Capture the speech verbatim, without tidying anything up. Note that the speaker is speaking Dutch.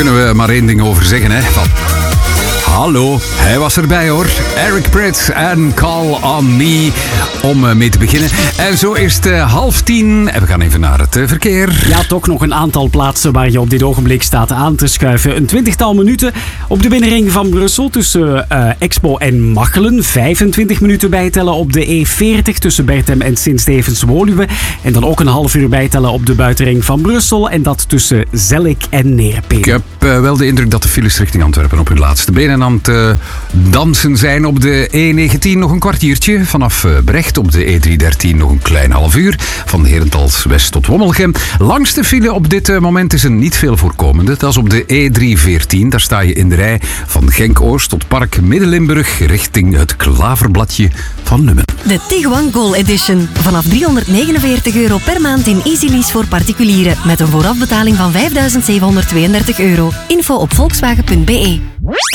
kunnen we maar één ding over zeggen, hè. Van, hallo, hij was erbij hoor. Eric Prydz en Call on Me om mee te beginnen. En zo is het uh, half tien en we gaan even naar het uh, verkeer. Ja, toch nog een aantal plaatsen waar je op dit ogenblik staat aan te schuiven. Een twintigtal minuten op de binnenring van Brussel tussen uh, Expo en Machelen. vijfentwintig minuten bijtellen op de E veertig tussen Berchem en Sint-Stevens-Woluwe. En dan ook een half uur bijtellen op de buitenring van Brussel. En dat tussen Zellik en Neerpeen. Ik heb uh, wel de indruk dat de files richting Antwerpen op hun laatste benen aan het uh, dansen zijn. Op de E negentien nog een kwartiertje. Vanaf uh, Brecht op de E driehonderddertien nog een klein half uur. Van Herentals West tot Wommelgem. Langste file op dit uh, moment is een niet veel voorkomende. Dat is op de E driehonderdveertien. Daar sta je in de rij van Genk-Oost tot Park Midden-Limburg richting het Klaverbladje van Lummen. De Tiguan Goal Edition. Vanaf driehonderdnegenenveertig euro per maand in EasyLease voor particulieren. Met een voorafbetaling van vijfduizend zevenhonderdtweeëndertig euro. Info op volkswagen punt be.